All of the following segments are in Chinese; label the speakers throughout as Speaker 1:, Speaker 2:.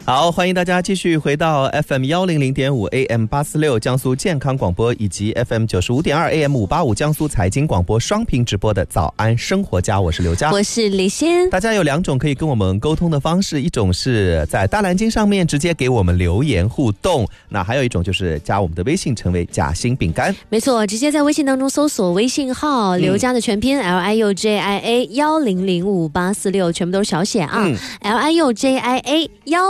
Speaker 1: 好，欢迎大家继续回到 FM 100.5 AM 846江苏健康广播以及 FM 95.2 AM 585江苏财经广播双屏直播的早安生活家，我是刘佳，
Speaker 2: 我是李欣。
Speaker 1: 大家有2种可以跟我们沟通的方式，一种是在大蓝鲸上面直接给我们留言互动，那还有一种就是加我们的微信成为夹心饼干。
Speaker 2: 没错，直接在微信当中搜索微信号刘佳的全拼LIUJIA 1005-846，全部都是小写啊，LIUJIA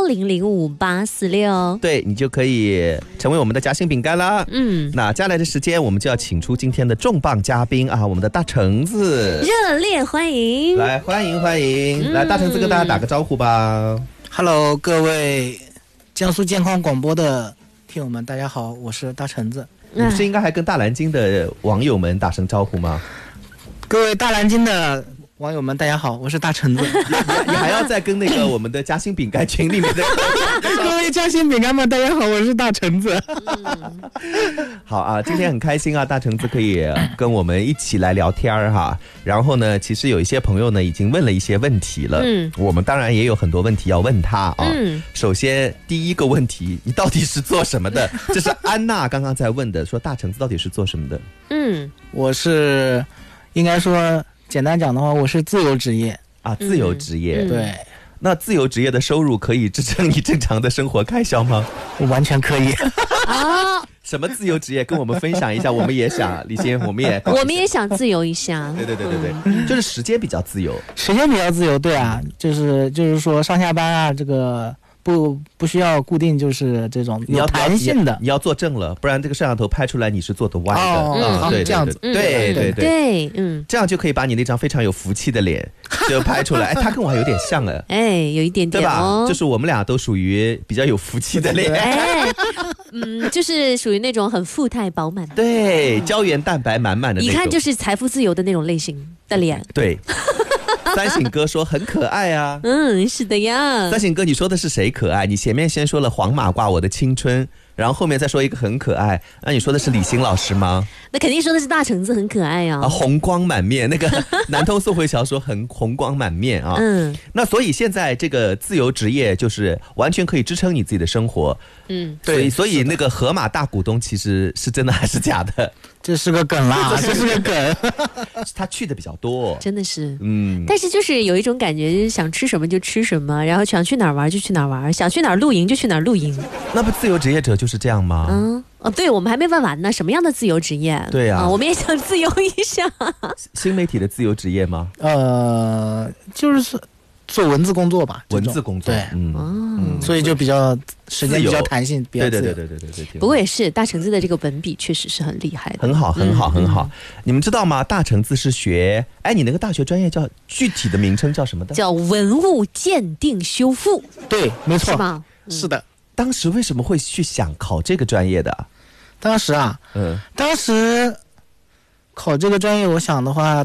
Speaker 2: 1005-846，
Speaker 1: 对，你就可以成为我们的夹心饼干啦。那接下来的时间我们就要请出今天的重磅嘉宾啊，我们的大橙子，
Speaker 2: 热烈欢迎！
Speaker 1: 来，欢迎欢迎，来，大橙子跟大家打个招呼吧。
Speaker 3: Hello， 各位江苏健康广播的听友们，大家好，我是大橙子。
Speaker 1: 你不是应该还跟大蓝鲸的网友们打声招呼吗？
Speaker 3: 各位大蓝鲸的网友们，大家好，我是大橙子。
Speaker 1: 你还要再跟那个我们的夹心饼干群里面的
Speaker 3: 各位夹心饼干们，大家好，我是大橙子。
Speaker 1: 好啊，今天很开心啊，大橙子可以跟我们一起来聊天哈。然后呢，其实有一些朋友呢已经问了一些问题了，我们当然也有很多问题要问他啊。首先第一个问题，你到底是做什么的？这是安娜刚刚在问的，说大橙子到底是做什么的？
Speaker 3: 我是应该说简单讲的话，我是自由职业
Speaker 1: 啊，自由职业。
Speaker 3: 对，
Speaker 1: 那自由职业的收入可以支撑你正常的生活开销吗？
Speaker 3: 我完全可以。
Speaker 2: 啊，
Speaker 1: 什么自由职业？跟我们分享一下，我们也想，李欣，我们也
Speaker 2: 想自由一下。
Speaker 1: 对，就是时间比较自由。
Speaker 3: 时间比较自由，对啊，就是说上下班啊，这个不需要固定，就是这种有弹性的。
Speaker 1: 你要坐正了，不然这个摄像头拍出来你是坐的歪的。对，
Speaker 3: 这样子。
Speaker 1: 对，这样就可以把你那张非常有福气的脸就拍出来。哎，他跟我还有点像了。
Speaker 2: 哎，有一点点，
Speaker 1: 对吧？就是我们俩都属于比较有福气的脸。
Speaker 2: 哎，就是属于那种很富态饱满的。
Speaker 1: 对，胶原蛋白满满的那种。
Speaker 2: 一看就是财富自由的那种类型的脸。
Speaker 1: 对。三省哥说很可爱啊。
Speaker 2: 是的呀。
Speaker 1: 三省哥，你说的是谁可爱？你前面先说了黄马褂我的青春，然后后面再说一个很可爱，那你说的是李欣老师吗？
Speaker 2: 那肯定说的是大橙子很可爱啊，
Speaker 1: 红光满面，那个南通宋慧乔说很红光满面啊。那所以现在这个自由职业就是完全可以支撑你自己的生活。对，所以那个河马大股东其实是真的还是假的？
Speaker 3: 这是个梗啦，这是个梗。
Speaker 1: 他去的比较多，
Speaker 2: 真的是。但是就是有一种感觉，想吃什么就吃什么，然后想去哪儿玩就去哪儿玩，想去哪儿露营就去哪儿露营。
Speaker 1: 那不自由职业者就是这样吗？
Speaker 2: 对，我们还没问完呢。什么样的自由职业？
Speaker 1: 对啊，
Speaker 2: 我们也想自由一下。
Speaker 1: 新媒体的自由职业吗？
Speaker 3: 就是做文字工作吧，
Speaker 1: 文字工作。
Speaker 3: 对，所以就比较时间比较弹性，比较自由。
Speaker 1: 对。
Speaker 2: 不过也是大橙子的这个文笔确实是很厉害的，
Speaker 1: 很好。你们知道吗？大橙子是学，你那个大学专业叫具体的名称叫什么的？
Speaker 2: 叫文物鉴定修复。
Speaker 3: 对，没错，
Speaker 2: 是吗？
Speaker 3: 是的。
Speaker 1: 当时为什么会去想考这个专业的？
Speaker 3: 当时考这个专业，我想的话。